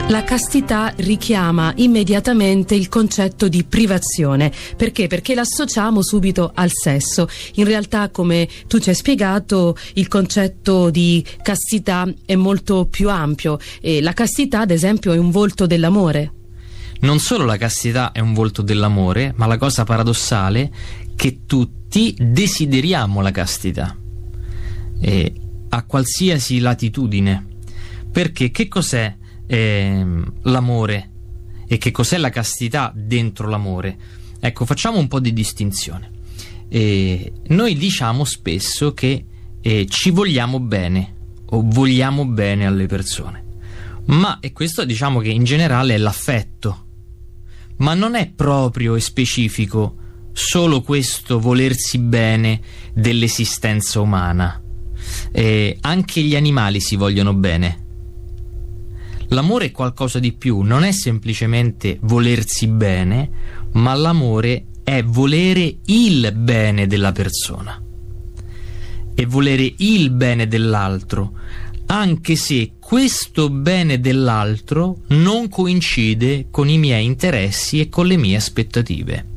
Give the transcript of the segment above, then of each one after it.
La castità richiama immediatamente il concetto di privazione. Perché? Perché l'associamo subito al sesso. In realtà, come tu ci hai spiegato, il concetto di castità è molto più ampio e la castità, ad esempio, è un volto dell'amore. Non solo la castità è un volto dell'amore, ma la cosa paradossale è che tutti desideriamo la castità, a qualsiasi latitudine. Perché che cos'è l'amore e che cos'è la castità dentro l'amore? Ecco, facciamo un po' di distinzione. Noi diciamo spesso che ci vogliamo bene o vogliamo bene alle persone, ma e questo diciamo che in generale è l'affetto, ma non è proprio e specifico solo questo volersi bene dell'esistenza umana. Anche gli animali si vogliono bene. L'amore è qualcosa di più, non è semplicemente volersi bene, ma l'amore è volere il bene della persona e volere il bene dell'altro, anche se questo bene dell'altro non coincide con i miei interessi e con le mie aspettative.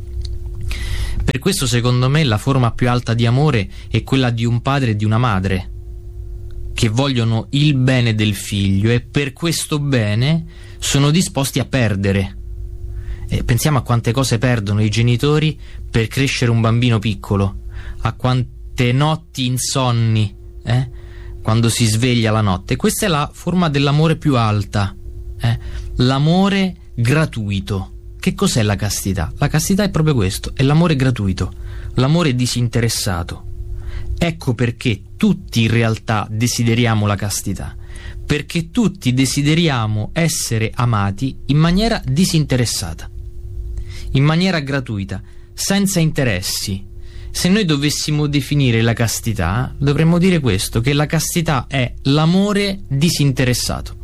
Per questo, secondo me, la forma più alta di amore è quella di un padre e di una madre che vogliono il bene del figlio e per questo bene sono disposti a perdere. Pensiamo a quante cose perdono i genitori per crescere un bambino piccolo, a quante notti insonni, quando si sveglia la notte. Questa è la forma dell'amore più alta, l'amore gratuito. Che cos'è la castità? La castità è proprio questo, è l'amore gratuito, l'amore disinteressato. Ecco perché tutti in realtà desideriamo la castità, perché tutti desideriamo essere amati in maniera disinteressata, in maniera gratuita, senza interessi. Se noi dovessimo definire la castità, dovremmo dire questo, che la castità è l'amore disinteressato.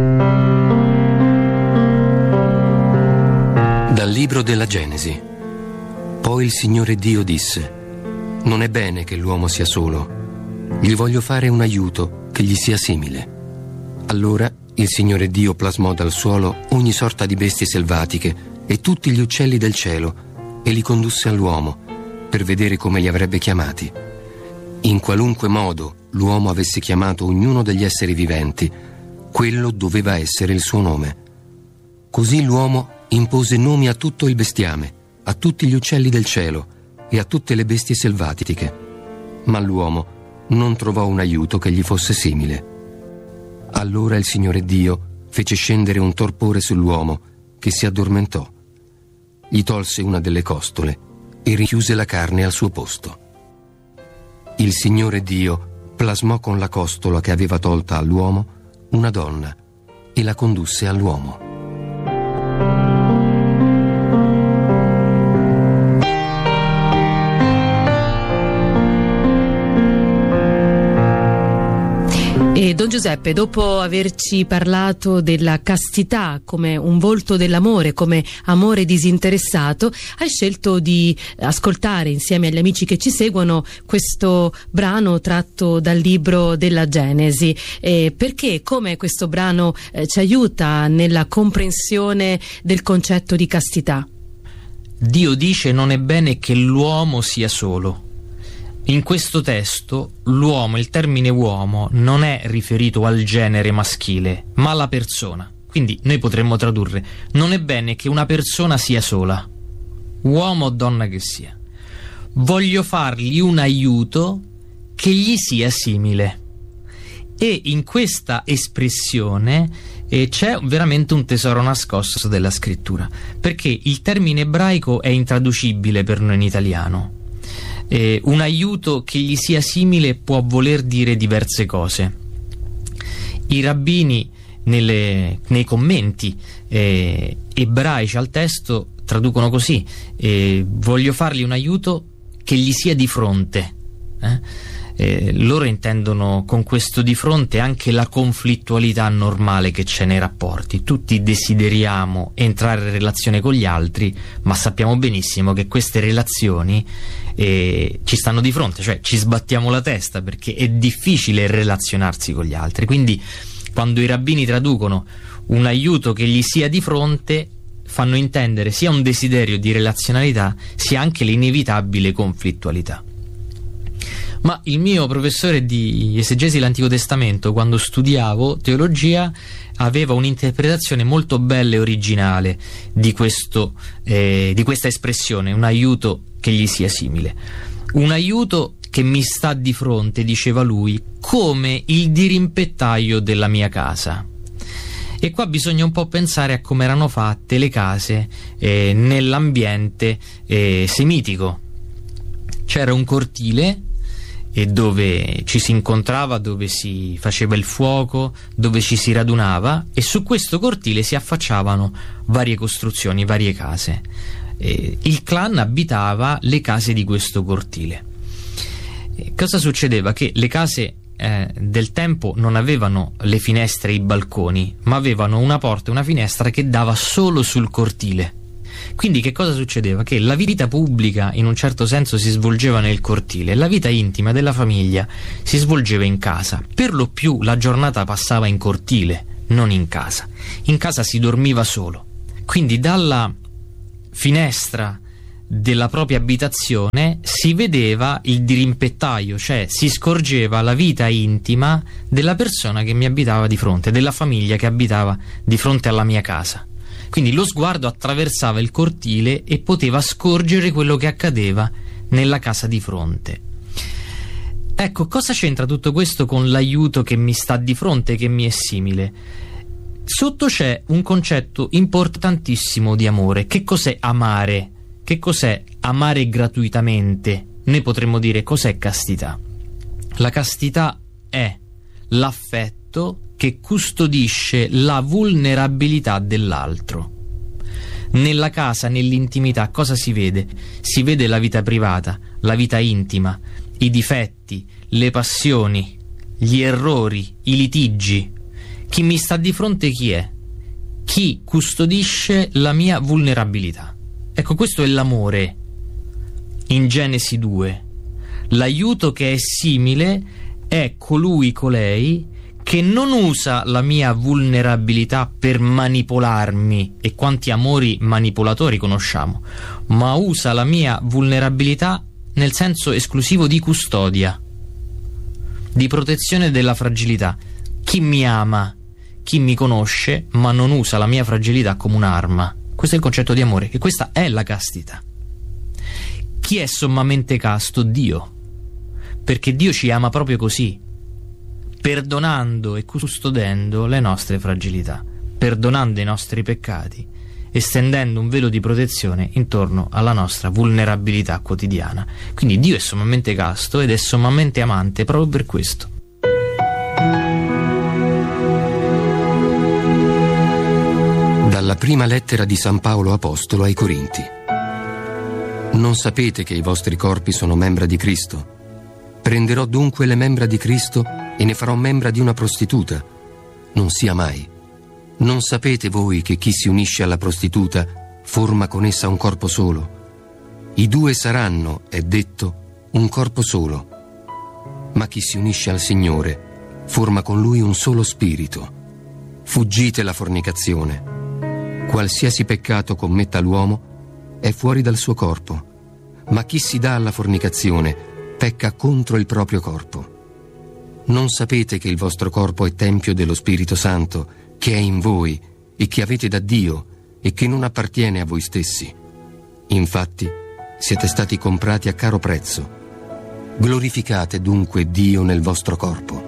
Dal libro della Genesi. Poi il Signore Dio disse: non è bene che l'uomo sia solo, gli voglio fare un aiuto che gli sia simile. Allora il Signore Dio plasmò dal suolo ogni sorta di bestie selvatiche e tutti gli uccelli del cielo e li condusse all'uomo per vedere come li avrebbe chiamati. In qualunque modo l'uomo avesse chiamato ognuno degli esseri viventi, quello doveva essere il suo nome. Così l'uomo impose nomi a tutto il bestiame, a tutti gli uccelli del cielo e a tutte le bestie selvatiche. Ma l'uomo non trovò un aiuto che gli fosse simile. Allora il Signore Dio fece scendere un torpore sull'uomo, che si addormentò. Gli tolse una delle costole e richiuse la carne al suo posto. Il Signore Dio plasmò con la costola che aveva tolta all'uomo una donna e la condusse all'uomo. E Don Giuseppe, dopo averci parlato della castità come un volto dell'amore, come amore disinteressato, hai scelto di ascoltare insieme agli amici che ci seguono questo brano tratto dal libro della Genesi. Perché e come questo brano ci aiuta nella comprensione del concetto di castità? Dio dice: non è bene che l'uomo sia solo. In questo testo l'uomo, il termine uomo, non è riferito al genere maschile, ma alla persona. Quindi noi potremmo tradurre: non è bene che una persona sia sola, uomo o donna che sia. Voglio fargli un aiuto che gli sia simile. E in questa espressione c'è veramente un tesoro nascosto della scrittura, perché il termine ebraico è intraducibile per noi in italiano. Un aiuto che gli sia simile può voler dire diverse cose. I rabbini nei commenti ebraici al testo traducono così: voglio fargli un aiuto che gli sia di fronte. Loro intendono con questo di fronte anche la conflittualità normale che c'è nei rapporti. Tutti desideriamo entrare in relazione con gli altri, ma sappiamo benissimo che queste relazioni ci stanno di fronte, cioè ci sbattiamo la testa perché è difficile relazionarsi con gli altri. Quindi quando i rabbini traducono un aiuto che gli sia di fronte, fanno intendere sia un desiderio di relazionalità sia anche l'inevitabile conflittualità. Ma il mio professore di esegesi dell'Antico Testamento, quando studiavo teologia, aveva un'interpretazione molto bella e originale di questa espressione, un aiuto che gli sia simile. Un aiuto che mi sta di fronte, diceva lui, come il dirimpettaio della mia casa. E qua bisogna un po' pensare a come erano fatte le case nell'ambiente semitico. C'era un cortile dove ci si incontrava, dove si faceva il fuoco, dove ci si radunava, e su questo cortile si affacciavano varie costruzioni, varie case. Il clan abitava le case di questo cortile. Cosa succedeva? Che le case del tempo non avevano le finestre e i balconi, ma avevano una porta e una finestra che dava solo sul cortile. Quindi che cosa succedeva? Che la vita pubblica in un certo senso si svolgeva nel cortile, la vita intima della famiglia si svolgeva in casa. Per lo più la giornata passava in cortile, non in casa. In casa si dormiva solo. Quindi dalla finestra della propria abitazione si vedeva il dirimpettaio, cioè si scorgeva la vita intima della persona che mi abitava di fronte, della famiglia che abitava di fronte alla mia casa. Quindi lo sguardo attraversava il cortile e poteva scorgere quello che accadeva nella casa di fronte. Ecco, cosa c'entra tutto questo con l'aiuto che mi sta di fronte, che mi è simile? Sotto c'è un concetto importantissimo di amore. Che cos'è amare? Che cos'è amare gratuitamente? Noi potremmo dire cos'è castità. La castità è l'affetto che custodisce la vulnerabilità dell'altro. Nella casa, nell'intimità, cosa si vede? Si vede la vita privata, la vita intima, i difetti, le passioni, gli errori, i litigi. Chi mi sta di fronte chi è? Chi custodisce la mia vulnerabilità. Ecco, questo è l'amore in Genesi 2. L'aiuto che è simile è colei che non usa la mia vulnerabilità per manipolarmi, e quanti amori manipolatori conosciamo, ma usa la mia vulnerabilità nel senso esclusivo di custodia, di protezione della fragilità. Chi mi ama, chi mi conosce, ma non usa la mia fragilità come un'arma. Questo è il concetto di amore, e questa è la castità. Chi è sommamente casto? Dio, perché Dio ci ama proprio così, perdonando e custodendo le nostre fragilità, perdonando i nostri peccati, estendendo un velo di protezione intorno alla nostra vulnerabilità quotidiana. Quindi Dio è sommamente casto ed è sommamente amante proprio per questo. Dalla prima lettera di San Paolo Apostolo ai Corinti. Non sapete che i vostri corpi sono membra di Cristo? Prenderò dunque le membra di Cristo e ne farò membra di una prostituta? Non sia mai. Non sapete voi che chi si unisce alla prostituta forma con essa un corpo solo? I due saranno, è detto, un corpo solo. Ma chi si unisce al Signore forma con Lui un solo spirito. Fuggite la fornicazione. Qualsiasi peccato commetta l'uomo è fuori dal suo corpo, ma chi si dà alla fornicazione pecca contro il proprio corpo. Non sapete che il vostro corpo è tempio dello Spirito Santo, che è in voi e che avete da Dio e che non appartiene a voi stessi? Infatti, siete stati comprati a caro prezzo. Glorificate dunque Dio nel vostro corpo.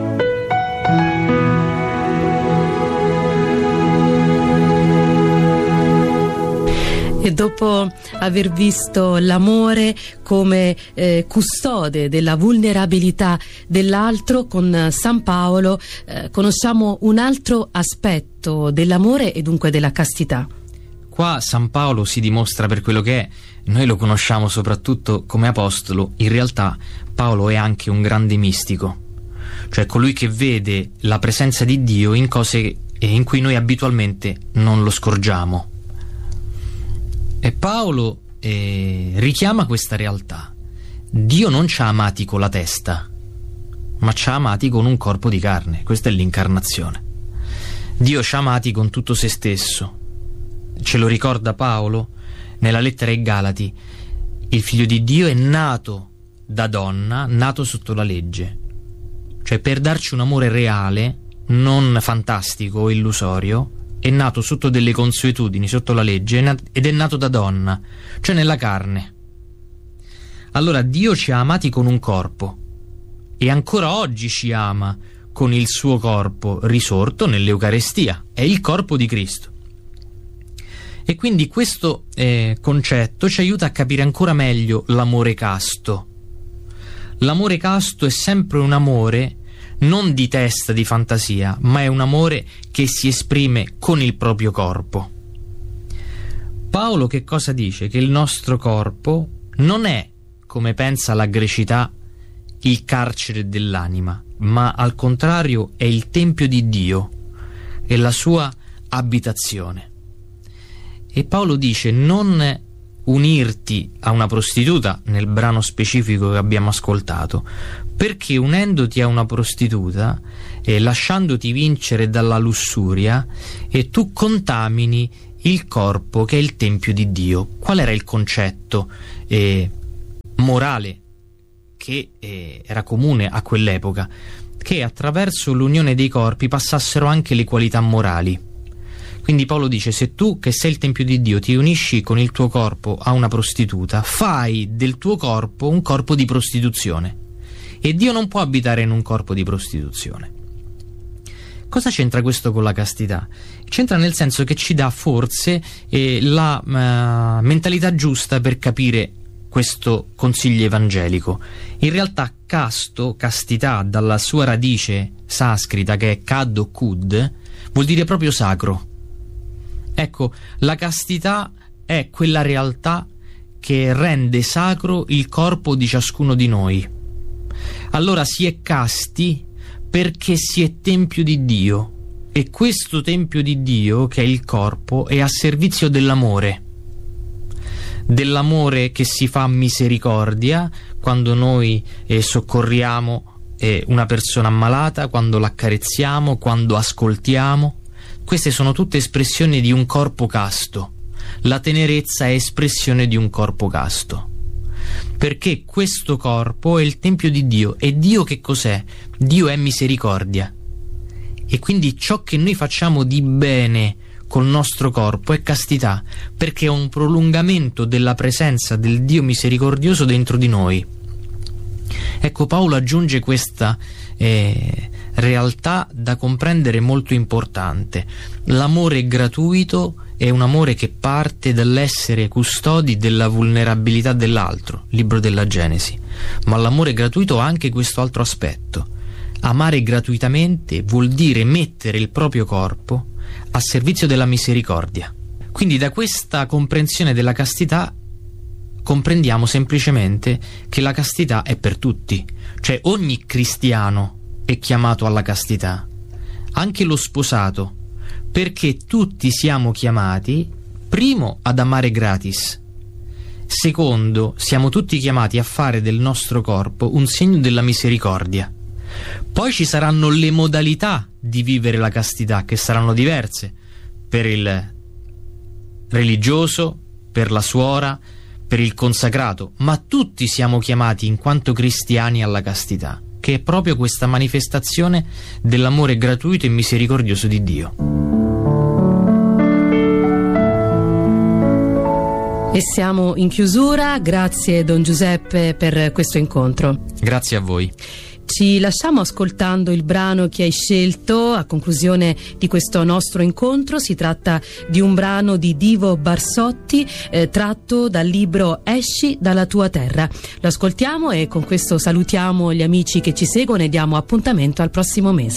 E dopo aver visto l'amore come custode della vulnerabilità dell'altro, con San Paolo conosciamo un altro aspetto dell'amore e dunque della castità. Qua San Paolo si dimostra per quello che è. Noi lo conosciamo soprattutto come apostolo. In realtà Paolo è anche un grande mistico, cioè colui che vede la presenza di Dio in cose in cui noi abitualmente non lo scorgiamo. E Paolo richiama questa realtà. Dio non ci ha amati con la testa, ma ci ha amati con un corpo di carne. Questa è l'incarnazione. Dio ci ha amati con tutto se stesso. Ce lo ricorda Paolo nella lettera ai Galati. Il figlio di Dio è nato da donna, nato sotto la legge. Cioè, per darci un amore reale, non fantastico o illusorio, è nato sotto delle consuetudini, sotto la legge, ed è nato da donna, cioè nella carne. Allora Dio ci ha amati con un corpo e ancora oggi ci ama con il suo corpo risorto nell'Eucarestia, è il corpo di Cristo. E quindi questo concetto ci aiuta a capire ancora meglio l'amore casto. L'amore casto è sempre un amore non di testa, di fantasia, ma è un amore che si esprime con il proprio corpo. Paolo che cosa dice? Che il nostro corpo non è, come pensa la grecità, il carcere dell'anima, ma al contrario è il tempio di Dio, è la sua abitazione. E Paolo dice: non unirti a una prostituta, nel brano specifico che abbiamo ascoltato, perché unendoti a una prostituta e lasciandoti vincere dalla lussuria, e tu contamini il corpo che è il tempio di Dio. Qual era il concetto morale che era comune a quell'epoca? Che attraverso l'unione dei corpi passassero anche le qualità morali. Quindi Paolo dice: se tu, che sei il tempio di Dio, ti unisci con il tuo corpo a una prostituta, fai del tuo corpo un corpo di prostituzione. E Dio non può abitare in un corpo di prostituzione. Cosa c'entra questo con la castità? C'entra nel senso che ci dà forse la mentalità giusta per capire questo consiglio evangelico. In realtà casto, castità, dalla sua radice sanscrita che è kad o kud, vuol dire proprio sacro. Ecco, la castità è quella realtà che rende sacro il corpo di ciascuno di noi. Allora si è casti perché si è tempio di Dio, e questo tempio di Dio, che è il corpo, è a servizio dell'amore che si fa misericordia quando noi soccorriamo una persona ammalata, quando l'accarezziamo, quando ascoltiamo. Queste sono tutte espressioni di un corpo casto. La tenerezza è espressione di un corpo casto, perché questo corpo è il tempio di Dio. E Dio che cos'è? Dio è misericordia, e quindi ciò che noi facciamo di bene col nostro corpo è castità, perché è un prolungamento della presenza del Dio misericordioso dentro di noi. Ecco, Paolo aggiunge questa realtà da comprendere, molto importante. L'amore gratuito è un amore che parte dall'essere custodi della vulnerabilità dell'altro, libro della Genesi. Ma l'amore gratuito ha anche questo altro aspetto. Amare gratuitamente vuol dire mettere il proprio corpo a servizio della misericordia. Quindi da questa comprensione della castità comprendiamo semplicemente che la castità è per tutti, cioè ogni cristiano è chiamato alla castità, anche lo sposato, perché tutti siamo chiamati, primo, ad amare gratis, secondo, siamo tutti chiamati a fare del nostro corpo un segno della misericordia. Poi ci saranno le modalità di vivere la castità, che saranno diverse per il religioso, per la suora, per il consacrato, ma tutti siamo chiamati in quanto cristiani alla castità, che è proprio questa manifestazione dell'amore gratuito e misericordioso di Dio. E siamo in chiusura. Grazie Don Giuseppe per questo incontro. Grazie a voi. Ci lasciamo ascoltando il brano che hai scelto a conclusione di questo nostro incontro. Si tratta di un brano di Divo Barsotti tratto dal libro Esci dalla tua terra. Lo ascoltiamo e con questo salutiamo gli amici che ci seguono e diamo appuntamento al prossimo mese.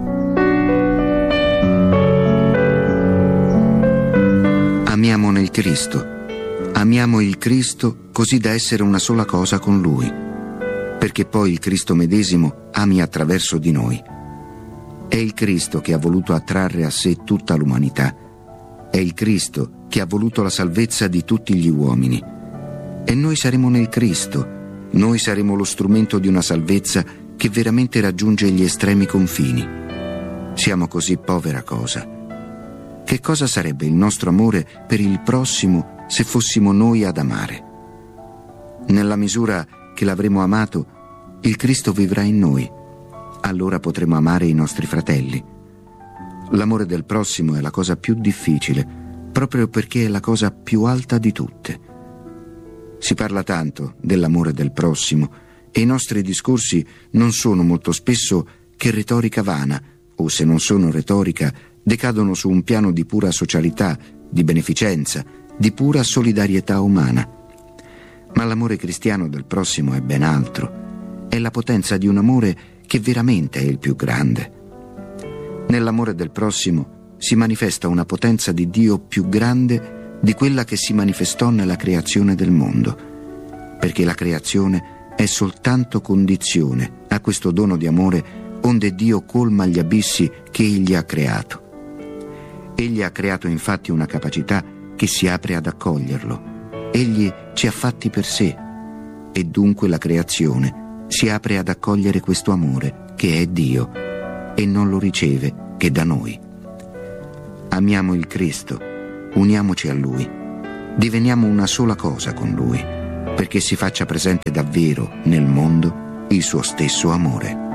Amiamo nel Cristo. Amiamo il Cristo così da essere una sola cosa con Lui, perché poi il Cristo medesimo ami attraverso di noi. È il Cristo che ha voluto attrarre a sé tutta l'umanità. È il Cristo che ha voluto la salvezza di tutti gli uomini. E noi saremo nel Cristo. Noi saremo lo strumento di una salvezza che veramente raggiunge gli estremi confini. Siamo così povera cosa. Che cosa sarebbe il nostro amore per il prossimo se fossimo noi ad amare? Nella misura che l'avremo amato, il Cristo vivrà in noi. Allora potremo amare i nostri fratelli. L'amore del prossimo è la cosa più difficile, proprio perché è la cosa più alta di tutte. Si parla tanto dell'amore del prossimo e i nostri discorsi non sono molto spesso che retorica vana, o se non sono retorica, decadono su un piano di pura socialità, di beneficenza, di pura solidarietà umana. Ma l'amore cristiano del prossimo è ben altro. È la potenza di un amore che veramente è il più grande. Nell'amore del prossimo si manifesta una potenza di Dio più grande di quella che si manifestò nella creazione del mondo, perché la creazione è soltanto condizione a questo dono di amore onde Dio colma gli abissi che Egli ha creato. Egli ha creato infatti una capacità che si apre ad accoglierlo. Egli ci ha fatti per sé e dunque la creazione si apre ad accogliere questo amore che è Dio e non lo riceve che da noi. Amiamo il Cristo, uniamoci a Lui, diveniamo una sola cosa con Lui, perché si faccia presente davvero nel mondo il suo stesso amore.